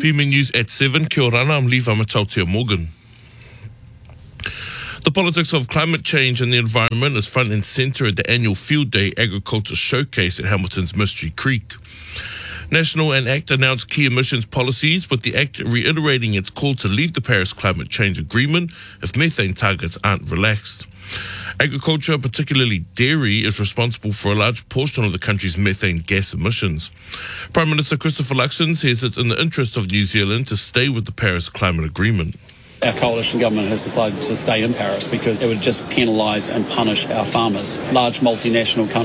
PME News at 7. Kia orana, I'm Lee Vamatautia Morgan. The politics of climate change and the environment is front and centre at the annual Field Day Agriculture Showcase at Hamilton's Mystery Creek. National and ACT announced key emissions policies, with the ACT reiterating its call to leave the Paris Climate Change Agreement if methane targets aren't relaxed. Agriculture, particularly dairy, is responsible for a large portion of the country's methane gas emissions. Prime Minister Christopher Luxon says it's in the interest of New Zealand to stay with the Paris Climate Agreement. Our coalition government has decided to stay in Paris because it would just penalise and punish our farmers. Large multinational